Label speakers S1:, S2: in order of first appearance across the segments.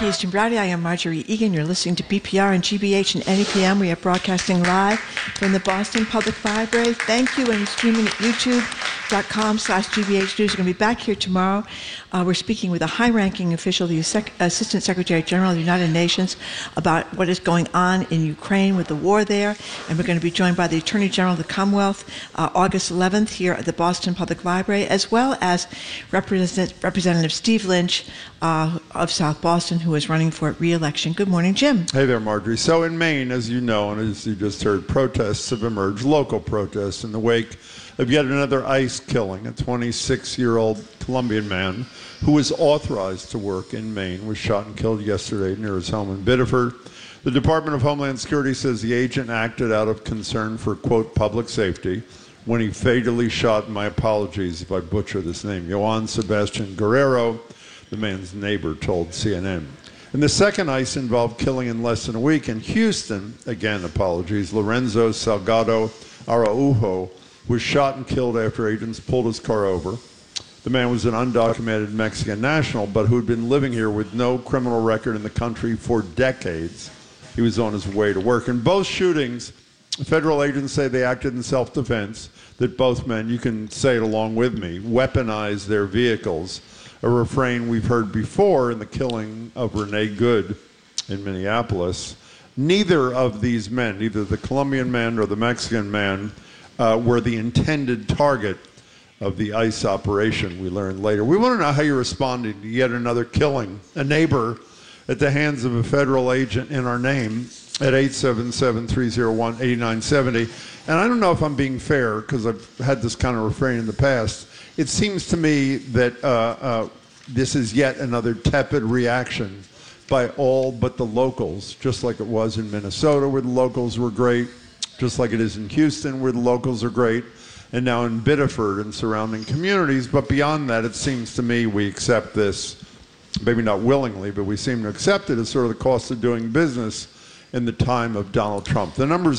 S1: He's Jim Braude. I am Marjorie Egan. You're listening to BPR and GBH and NEPM. We are broadcasting live from the Boston Public Library. Thank you, and streaming at youtube.com/GBH News. We're going to be back here tomorrow. We're speaking with a high-ranking official, the Assistant Secretary General of the United Nations, about what is going on in Ukraine with the war there. And we're going to be joined by the Attorney General of the Commonwealth August 11th here at the Boston Public Library, as well as Representative Steve Lynch of South Boston, who is running for re-election. Good morning, Jim.
S2: Hey there, Marjorie. So in Maine, as you know, and as you just heard, protests have emerged, local protests, in the wake of yet another ICE killing. A 26-year-old Colombian man who was authorized to work in Maine was shot and killed yesterday near his home in Biddeford. The Department of Homeland Security says the agent acted out of concern for, quote, public safety when he fatally shot, my apologies if I butcher this name, Joan Sebastian Guerrero, the man's neighbor told CNN. And the second ICE involved killing in less than a week in Houston, again, apologies, Lorenzo Salgado Araujo was shot and killed after agents pulled his car over. The man was an undocumented Mexican national, but who had been living here with no criminal record in the country for decades. He was on his way to work. In both shootings, federal agents say they acted in self-defense, that both men, you can say it along with me, weaponized their vehicles, a refrain we've heard before in the killing of Renee Good in Minneapolis. Neither of these men, neither the Colombian man or the Mexican man, were the intended target of the ICE operation, we learned later. We want to know how you're responding to yet another killing, a neighbor at the hands of a federal agent in our name at 877-301-8970. And I don't know if I'm being fair, because I've had this kind of refrain in the past. It seems to me that this is yet another tepid reaction by all but the locals, just like it was in Minnesota, where the locals were great, just like it is in Houston, where the locals are great, and now in Biddeford and surrounding communities. But beyond that, it seems to me we accept this, maybe not willingly, but we seem to accept it as sort of the cost of doing business in the time of Donald Trump. The number is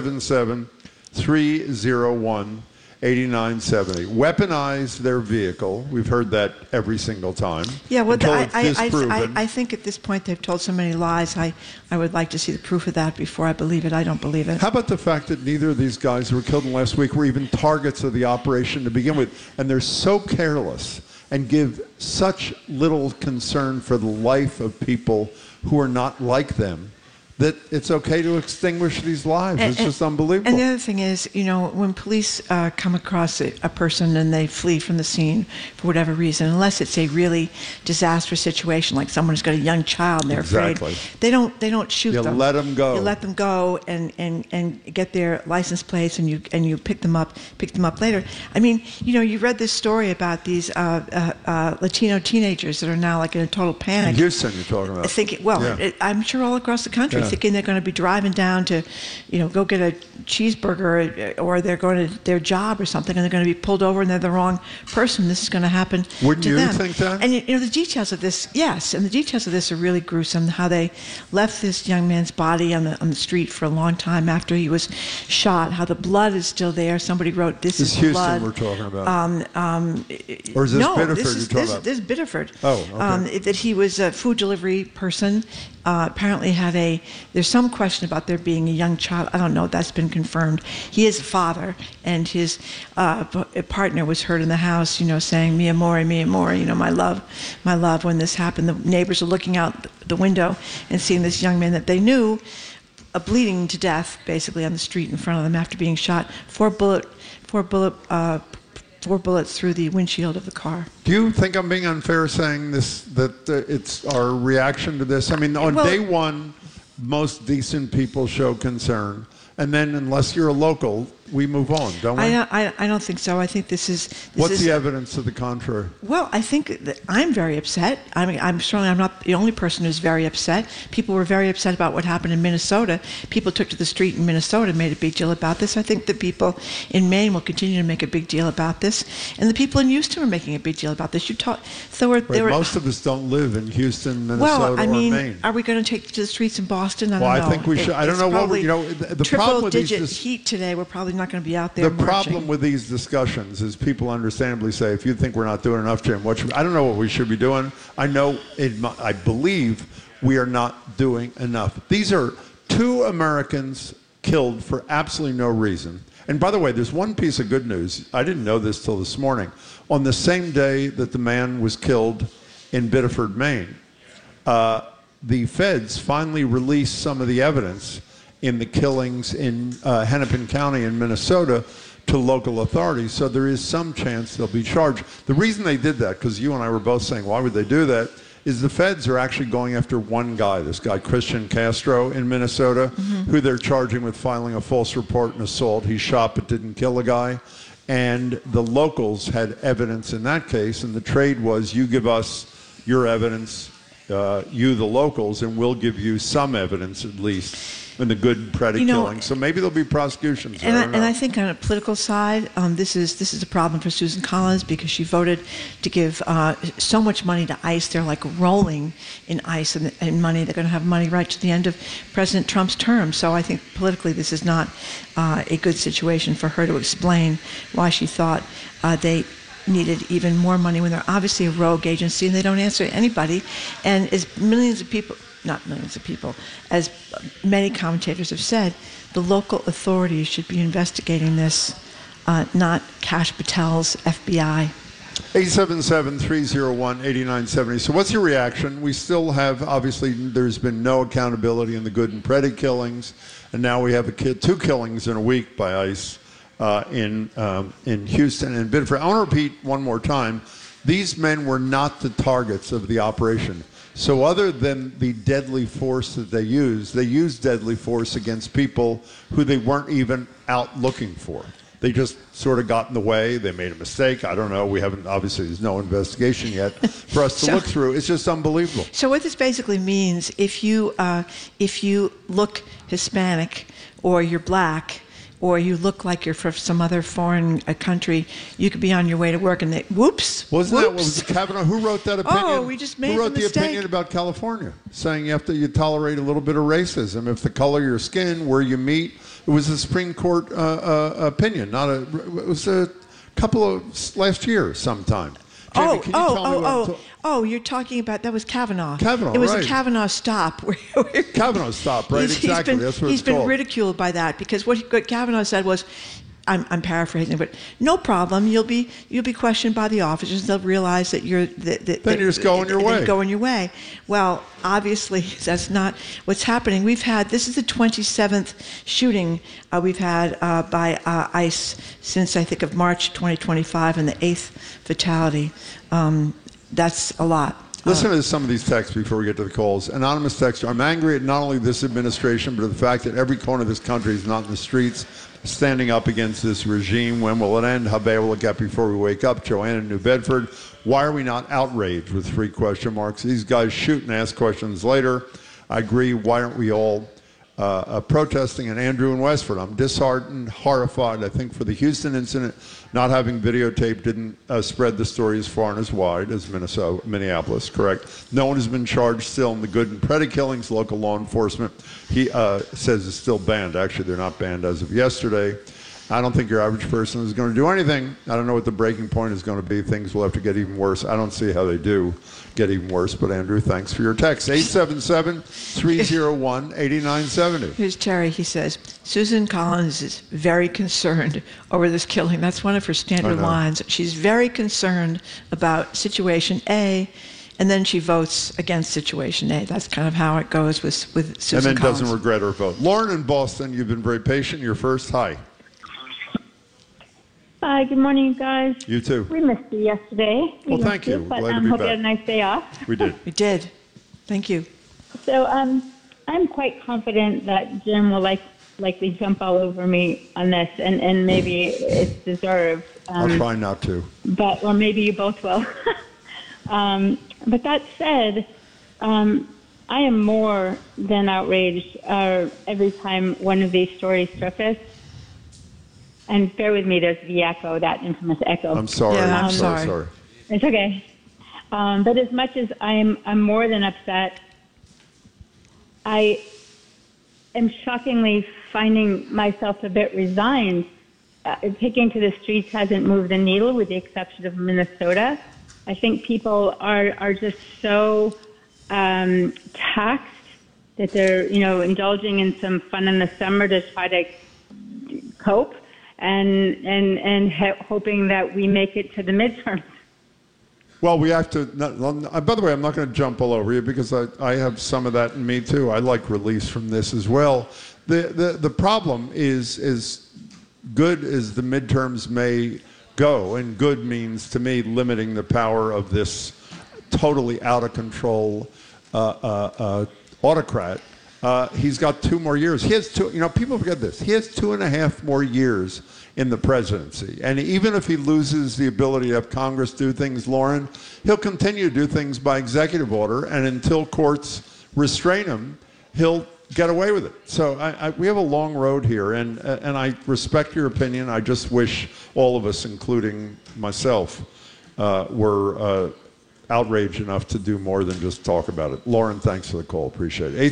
S2: 877-301-8970. Weaponize their vehicle. We've heard that every single time.
S1: Yeah, well, I think at this point they've told so many lies. I would like to see the proof of that before I believe it. I don't believe it.
S2: How about the fact that neither of these guys who were killed in last week were even targets of the operation to begin with? And they're so careless and give such little concern for the life of people who are not like them, that it's okay to extinguish these lives. It's just unbelievable.
S1: And the other thing is, you know, when police come across a person and they flee from the scene for whatever reason, unless it's a really disastrous situation, like someone who's got a young child and they're afraid, they don't shoot them.
S2: You let them go.
S1: You let them go and get their license plates, and you pick them up later. I mean, you know, you read this story about these Latino teenagers that are now like in a total panic.
S2: In Houston, you're talking about.
S1: Thinking, well, yeah. I'm sure all across the country. Yeah. Thinking they're going to be driving down to, you know, go get a cheeseburger, or they're going to their job or something, and they're going to be pulled over and they're the wrong person. This is going to happen to them.
S2: Wouldn't you think that?
S1: And you know, the details of this, yes, and the details of this are really gruesome. How they left this young man's body on the street for a long time after he was shot. How the blood is still there. Somebody wrote, "This is
S2: Houston
S1: blood."
S2: We're talking about. Or is this Biddeford you're talking about?
S1: This is Biddeford.
S2: Oh, okay.
S1: That he was a food delivery person. Apparently there's some question about there being a young child. I don't know. That's been confirmed. He is a father, and his partner was heard in the house, you know, saying, mi amore, you know, my love, when this happened. The neighbors are looking out the window and seeing this young man that they knew bleeding to death, basically, on the street in front of them after being shot. Four bullets through the windshield of the car.
S2: Do you think I'm being unfair saying this, that it's our reaction to this? I mean, on day one, most decent people show concern. And then, unless you're a local, we move on, don't we?
S1: I don't think so. I think this is...
S2: What's the evidence to the contrary?
S1: Well, I think that I'm very upset. I mean, I'm not the only person who's very upset. People were very upset about what happened in Minnesota. People took to the street in Minnesota and made a big deal about this. I think the people in Maine will continue to make a big deal about this. And the people in Houston are making a big deal about this.
S2: Most of us don't live in Houston, Minnesota,
S1: or
S2: Maine.
S1: Are we going to take to the streets in Boston? I don't know.
S2: I think we should. I don't know what we... You know, the problem with
S1: triple-digit heat today. We're probably not going to be out there
S2: marching. Problem with these discussions is people understandably say, if you think we're not doing enough, Jim, I don't know what we should be doing. I believe we are not doing enough. These are 2 Americans killed for absolutely no reason. And by the way, there's one piece of good news. I didn't know this till this morning. On the same day that the man was killed in Biddeford, Maine, the feds finally released some of the evidence in the killings in Hennepin County in Minnesota to local authorities. So there is some chance they'll be charged. The reason they did that, because you and I were both saying, why would they do that, is the feds are actually going after one guy, this guy Christian Castro in Minnesota, who they're charging with filing a false report and assault. He shot but didn't kill a guy. And the locals had evidence in that case, and the trade was, you give us your evidence, you the locals, and we'll give you some evidence at least in the Good Preddy killing. So maybe there'll be prosecutions.
S1: And I think on a political side, this is a problem for Susan Collins, because she voted to give so much money to ICE. They're like rolling in ICE and money. They're going to have money right to the end of President Trump's term. So I think politically this is not a good situation for her to explain why she thought they needed even more money when they're obviously a rogue agency and they don't answer anybody. And as millions of people, not millions of people, as many commentators have said, the local authorities should be investigating this, not Kash Patel's FBI.
S2: 877-301-8970. So what's your reaction? We still have, obviously, there's been no accountability in the Good and Preddy killings, and now we have 2 killings in a week by ICE in Houston and Biddeford. I want to repeat one more time. These men were not the targets of the operation. So other than the deadly force that they used deadly force against people who they weren't even out looking for. They just sort of got in the way. They made a mistake. I don't know. We haven't, obviously, there's no investigation yet for us to look through. It's just unbelievable.
S1: So what this basically means, if you look Hispanic or you're black, or you look like you're from some other foreign country, you could be on your way to work and whoops.
S2: Wasn't that what was Kavanaugh? Who wrote that opinion?
S1: Oh, we just made
S2: Who wrote
S1: the
S2: the opinion about California, saying you tolerate a little bit of racism if the color of your skin, where you meet. It was a Supreme Court opinion, it was a couple of last year sometime. Jamie, can you tell me
S1: you're talking about, that was Kavanaugh.
S2: Kavanaugh,
S1: it was
S2: right.
S1: a Kavanaugh stop.
S2: Kavanaugh stop, right? Exactly. That's what
S1: he's
S2: it's called.
S1: been ridiculed by that, because what Kavanaugh said was, I'm paraphrasing, but no problem. You'll be questioned by the officers. They'll realize that you're.
S2: Then you're just going your way.
S1: Going your way. Well, obviously that's not what's happening. This is the 27th shooting we've had by ICE since I think of March 2025, and the 8th fatality. That's a lot.
S2: Listen to some of these texts before we get to the calls. Anonymous texter, I'm angry at not only this administration, but at the fact that every corner of this country is not in the streets standing up against this regime. When will it end? How bad will it get before we wake up? Joanne in New Bedford. Why are we not outraged with 3 question marks? These guys shoot and ask questions later. I agree. Why aren't we all protesting? And Andrew in Westford, I'm disheartened, horrified. I think for the Houston incident, not having videotape didn't spread the story as far and as wide as Minneapolis, correct? No one has been charged still in the Good and Preddy killings. Local law enforcement, he says, is still banned. Actually, they're not banned as of yesterday. I don't think your average person is going to do anything. I don't know what the breaking point is going to be. Things will have to get even worse. I don't see how they do get even worse. But Andrew, thanks for your text. 877-301-8970.
S1: Here's Terry. He says, Susan Collins is very concerned over this killing. That's one of her standard lines. She's very concerned about Situation A, and then she votes against Situation A. That's kind of how it goes with Susan Collins.
S2: And then doesn't regret her vote. Lauren in Boston, you've been very patient. You're first. Hi.
S3: Hi, good morning, you guys.
S2: You too.
S3: We missed you yesterday.
S2: Well, thank you.
S3: But
S2: Glad to be
S3: hope
S2: back.
S3: you had a nice day off.
S2: We did.
S1: We did. Thank you.
S3: So I'm quite confident that Jim will likely jump all over me on this, and maybe it's deserved.
S2: I'll try not to.
S3: Or maybe you both will. But that said, I am more than outraged every time one of these stories surface. And bear with me, there's the echo, that infamous echo.
S2: I'm sorry.
S1: Yeah,
S2: I'm sorry.
S3: It's okay. But as much as I'm more than upset, I am shockingly finding myself a bit resigned. Taking to the streets hasn't moved the needle, with the exception of Minnesota. I think people are just so taxed, that they're, indulging in some fun in the summer to try to cope, and hoping that we make it to the midterms.
S2: Well, we have to. By the way, I'm not going to jump all over you because I have some of that in me too. I like release from this as well. The problem is, as good as the midterms may go, and good means to me limiting the power of this totally out of control autocrat. He's got 2 more years. He has 2. People forget this. He has 2.5 more years in the presidency. And even if he loses the ability to have Congress do things, Lauren, he'll continue to do things by executive order, and until courts restrain him, he'll get away with it. So we have a long road here, and I respect your opinion. I just wish all of us, including myself, were outraged enough to do more than just talk about it. Lauren, thanks for the call. Appreciate it.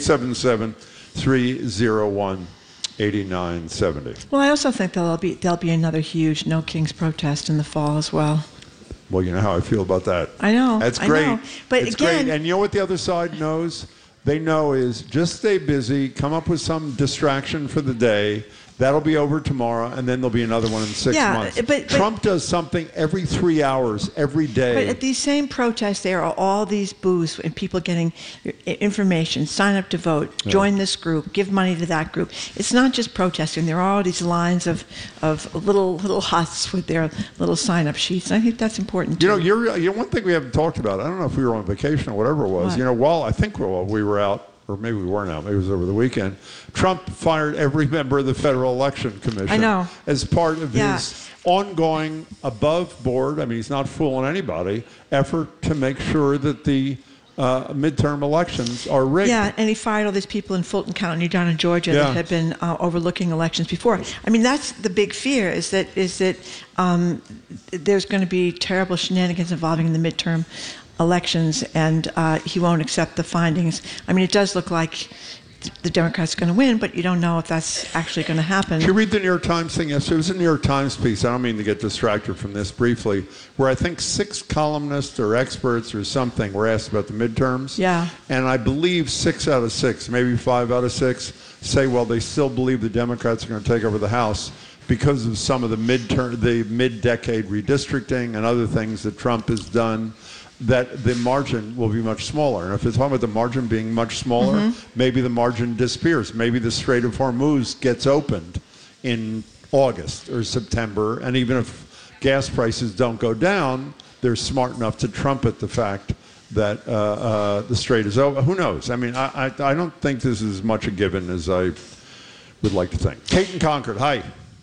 S2: 877-301-8970.
S1: Well, I also think there'll be another huge No Kings protest in the fall as well.
S2: Well, you know how I feel about that.
S1: I know.
S2: That's great.
S1: I know. But
S2: it's
S1: again,
S2: great. And you know what the other side knows? They know is just stay busy, come up with some distraction for the day. That'll be over tomorrow, and then there'll be another one in 6 months. But Trump does something every 3 hours, every day.
S1: But at these same protests, there are all these booths and people getting information, sign up to vote, join this group, give money to that group. It's not just protesting. There are all these lines of little huts with their little sign-up sheets. And I think that's important, too.
S2: One thing we haven't talked about, I don't know if we were on vacation or whatever it was.
S1: What?
S2: I think while we were out, or maybe we weren't out, maybe it was over the weekend, Trump fired every member of the Federal Election Commission.
S1: I know.
S2: As part of his ongoing, above board, he's not fooling anybody, effort to make sure that the midterm elections are rigged.
S1: Yeah, and he fired all these people in Fulton County down in Georgia that had been overlooking elections before. That's the big fear, is that there's going to be terrible shenanigans involving the midterm elections, and he won't accept the findings. It does look like the Democrats are going to win, but you don't know if that's actually going to happen.
S2: Did you read the New York Times thing yesterday? It was a New York Times piece. I don't mean to get distracted from this briefly, where I think 6 columnists or experts or something were asked about the midterms. Yeah. And I believe 6 out of 6, maybe 5 out of 6, say, well, they still believe the Democrats are going to take over the House because of some of the mid-decade redistricting and other things that Trump has done, that the margin will be much smaller. And if you're talking about the margin being much smaller, maybe the margin disappears. Maybe the Strait of Hormuz gets opened in August or September, and even if gas prices don't go down, they're smart enough to trumpet the fact that the Strait is open. Who knows? I don't think this is as much a given as I would like to think. Kate in Concord, hi.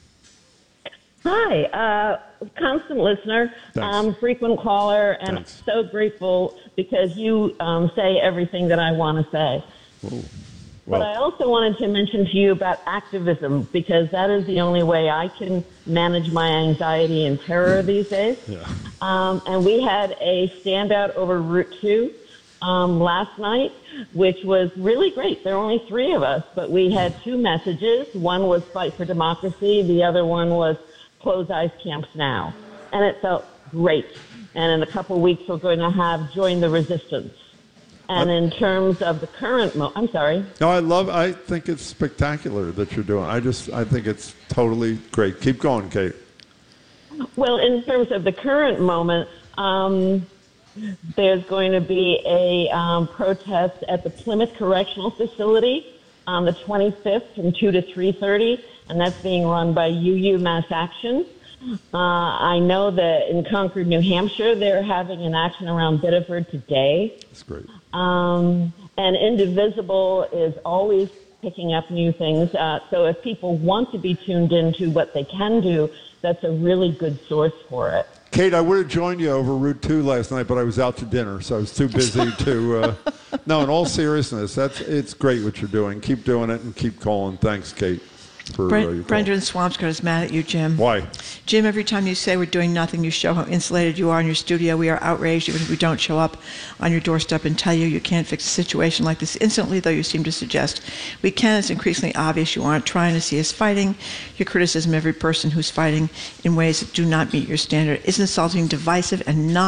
S4: Hi, constant listener, frequent caller, and so grateful because you say everything that I want to say.
S2: Well,
S4: but I also wanted to mention to you about activism, because that is the only way I can manage my anxiety and terror these days.
S2: Yeah.
S4: And we had a standout over Route 2 last night, which was really great. There were only 3 of us, but we had 2 messages. One was fight for democracy. The other one was close ICE camps now. And it felt great. And in a couple of weeks, we're going to have Join the Resistance. And in terms of the current I'm sorry.
S2: No, I think it's spectacular that you're doing. I think it's totally great. Keep going, Kate.
S4: Well, in terms of the current moment, there's going to be a protest at the Plymouth Correctional Facility on the 25th from 2 to 3:30, and that's being run by UU Mass Action. I know that in Concord, New Hampshire, they're having an action around Biddeford today.
S2: That's great.
S4: And Indivisible is always picking up new things. So if people want to be tuned into what they can do, that's a really good source for it.
S2: Kate, I would have joined you over Route 2 last night, but I was out to dinner, so I was too busy to... No, in all seriousness, it's great what you're doing. Keep doing it and keep calling. Thanks, Kate.
S1: Brenda in Swampscott is mad at you, Jim.
S2: Why?
S1: Jim, every time you say we're doing nothing, you show how insulated you are in your studio. We are outraged even if we don't show up on your doorstep and tell you you can't fix a situation like this instantly, though you seem to suggest we can. It's increasingly obvious you aren't trying to see us fighting. Your criticism of every person who's fighting in ways that do not meet your standard is insulting, divisive, and not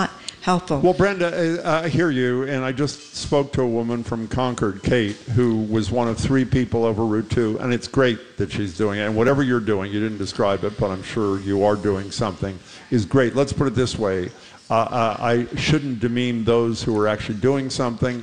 S1: helpful.
S2: Well, Brenda, I hear you, and I just spoke to a woman from Concord, Kate, who was one of 3 people over Route 2, and it's great that she's doing it. And whatever you're doing, you didn't describe it, but I'm sure you are doing something, is great. Let's put it this way. I shouldn't demean those who are actually doing something.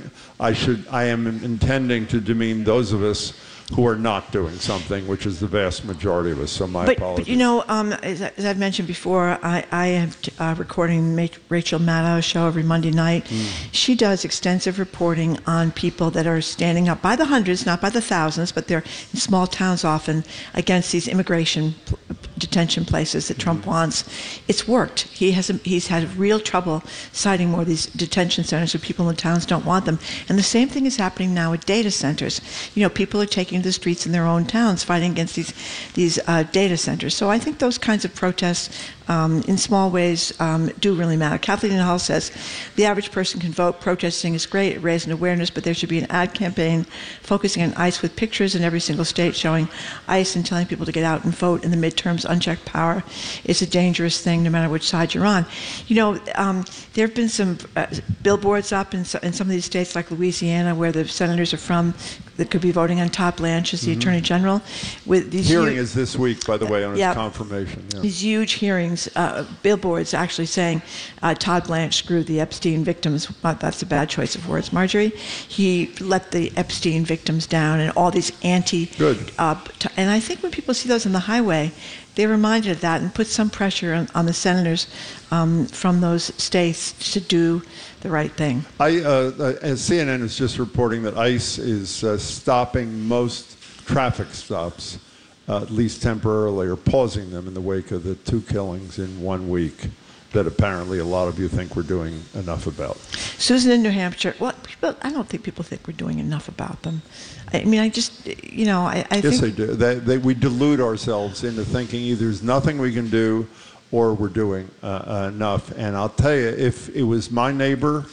S2: I am intending to demean those of us who are not doing something, which is the vast majority of us. So my apologies.
S1: But you know, as I've mentioned before, I am recording Rachel Maddow's show every Monday night. She does extensive reporting on people that are standing up by the hundreds, not by the thousands, but they're in small towns often against these immigration detention places that Trump wants. It's worked. He's had real trouble citing more of these detention centers where people in the towns don't want them. And the same thing is happening now with data centers. You know, people are taking to the streets in their own towns fighting against these data centers. So I think those kinds of protests in small ways do really matter. Kathleen Hull says the average person can vote. Protesting is great. It raises awareness, but there should be an ad campaign focusing on ICE with pictures in every single state showing ICE and telling people to get out and vote in the midterms. Unchecked power is a dangerous thing no matter which side you're on. You know, there have been some billboards up in some of these states like Louisiana where the senators are from that could be voting on Todd Blanche as the Attorney General. With these
S2: hearing is this week, by the way, on his confirmation. Yeah.
S1: These huge hearings, billboards actually saying Todd Blanche screwed the Epstein victims. Well, that's a bad choice of words, Marjorie. He let the Epstein victims down, and all these
S2: Good.
S1: And I think when people see those on the highway, they're reminded of that and put some pressure on the senators from those states to do the right thing.
S2: As CNN is just reporting that ICE is stopping most traffic stops, at least temporarily, or pausing them in the wake of the 2 killings in 1 week that apparently a lot of you think we're doing enough about.
S1: Susan in New Hampshire, well, I don't think people think we're doing enough about them. I mean, I just, you know, I think...
S2: Yes, they do. We delude ourselves into thinking either there's nothing we can do or we're doing enough. And I'll tell you, if it was my neighbor,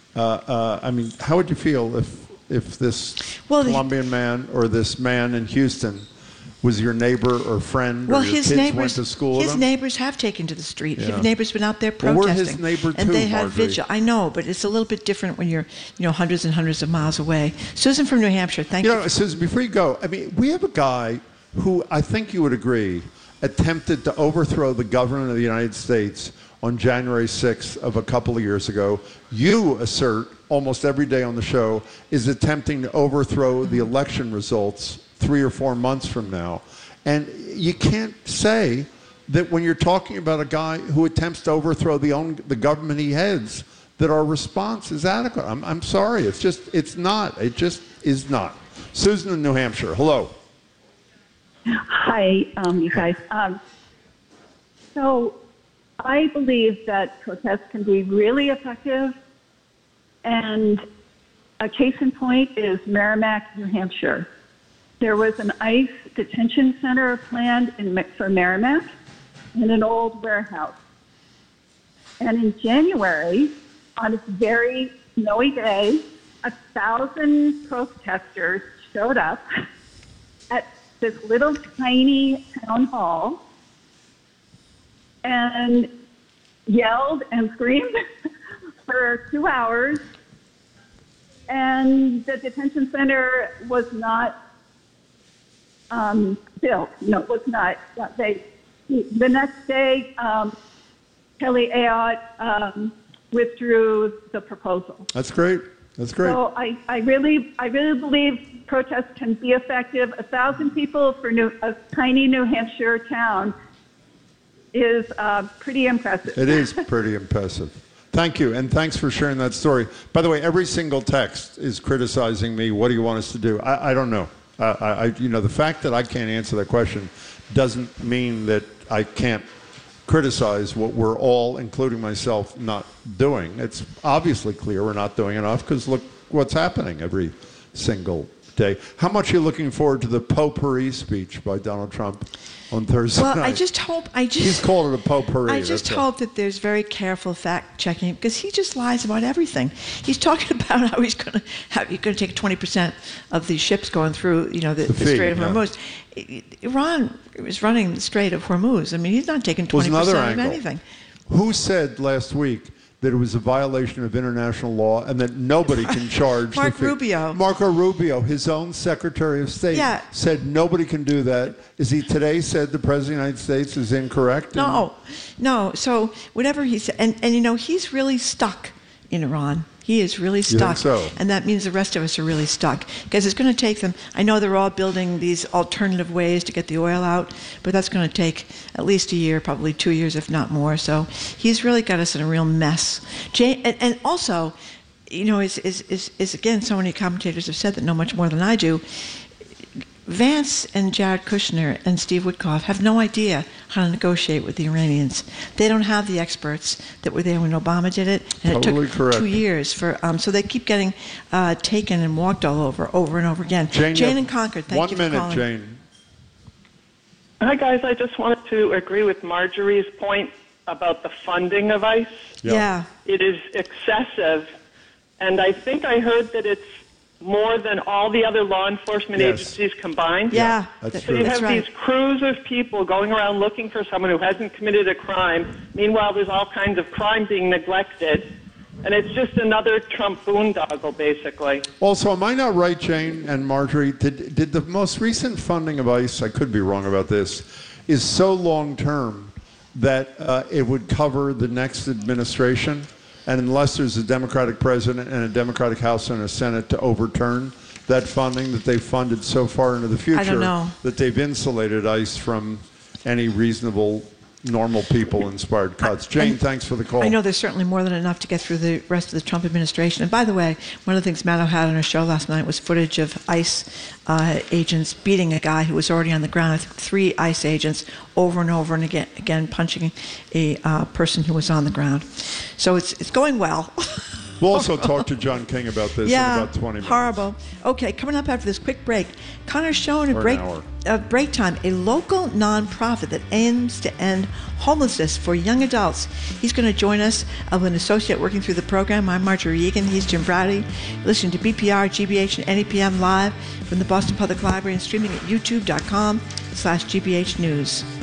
S2: I mean, how would you feel if this Colombian man or this man in Houston was your neighbor or friend, or your kids went to school with him?
S1: His neighbors have taken to the street.
S2: Yeah.
S1: His neighbors been out there protesting.
S2: Well, we're his neighbor
S1: and
S2: too,
S1: they had
S2: Marjorie.
S1: vigil. I know, but it's a little bit different when you're, you know, hundreds and hundreds of miles away. Susan from New Hampshire, thank you.
S2: You know, Susan, before you go, I mean, we have a guy who I think you would agree attempted to overthrow the government of the United States on January 6th of a couple of years ago. You assert almost every day on the show is attempting to overthrow the election results 3 or 4 months from now. And you can't say that when you're talking about a guy who attempts to overthrow the government he heads, that our response is adequate. I'm sorry. It's not. It just is not. Susan in New Hampshire, hello.
S5: Hi, you guys. So I believe that protests can be really effective, and a case in point is Merrimack, New Hampshire. There was an ICE detention center planned for Merrimack in an old warehouse. And in January, on this very snowy day, 1,000 protesters showed up at this little tiny town hall and yelled and screamed for 2 hours. And the detention center was not built. No, it was not. The next day, Kelly Ayotte withdrew the proposal.
S2: That's great. That's great.
S5: So I really believe protests can be effective. 1,000 people for a tiny New Hampshire town is pretty impressive.
S2: It is pretty impressive. Thank you, and thanks for sharing that story. By the way, every single text is criticizing me. What do you want us to do? I don't know. You know, the fact that I can't answer that question doesn't mean that I can't criticize what we're all, including myself, not doing. It's obviously clear we're not doing enough because look what's happening every single day. How much are you looking forward to the potpourri speech by Donald Trump on Thursday night?
S1: Well, he's
S2: called it a potpourri.
S1: I just hope that there's very careful fact-checking because he just lies about everything. He's talking about how he's going to take 20% of the ships going through, you know, the Strait of Hormuz. Iran is running the Strait of Hormuz. I mean, he's not taking 20% of anything.
S2: Who said last week that it was a violation of international law and that nobody can charge. Marco Rubio, his own Secretary of State, said nobody can do that. Is he today said the President of the United States is incorrect?
S1: No. So whatever he said, and he's really stuck in Iran. He is really stuck.
S2: You think so?
S1: And that means the rest of us are really stuck. Because it's going to take them, I know they're all building these alternative ways to get the oil out, but that's going to take at least a year, probably 2 years, if not more. So he's really got us in a real mess. And also, is again, so many commentators have said that know much more than I do, Vance and Jared Kushner and Steve Witkoff have no idea how to negotiate with the Iranians. They don't have the experts that were there when Obama did it, and
S2: totally
S1: it took
S2: correct.
S1: 2 years for. So they keep getting taken and walked all over and over again. Jane in Concord, thank you for calling.
S2: 1 minute, Jane.
S6: Hi guys, I just wanted to agree with Marjorie's point about the funding of ICE.
S1: Yeah.
S6: It is excessive, and I think I heard that it's more than all the other law enforcement agencies combined.
S1: Yeah,
S2: that's
S6: so
S2: true.
S6: you have these crews of people going around looking for someone who hasn't committed a crime. Meanwhile, there's all kinds of crime being neglected. And it's just another Trump boondoggle, basically.
S2: Also, am I not right, Jane and Marjorie? Did the most recent funding of ICE, I could be wrong about this, is so long-term that it would cover the next administration? And unless there's a Democratic president and a Democratic House and a Senate to overturn that funding that they've funded so far into the future,
S1: I don't know.
S2: that they've insulated ICE from any reasonable, normal people-inspired cuts. Jane, thanks for the call.
S1: I know there's certainly more than enough to get through the rest of the Trump administration. And by the way, one of the things Maddow had on her show last night was footage of ICE agents beating a guy who was already on the ground. I think 3 ICE agents over and over and again punching a person who was on the ground. So it's going well.
S2: We'll also talk to John King about this in about 20 minutes.
S1: Horrible. Okay, coming up after this quick break, Connor's showing break time, a local nonprofit that aims to end homelessness for young adults. He's going to join us as an associate working through the program. I'm Marjorie Egan. He's Jim Browdy. Listening to BPR, GBH, and NEPM live from the Boston Public Library and streaming at youtube.com/GBH News.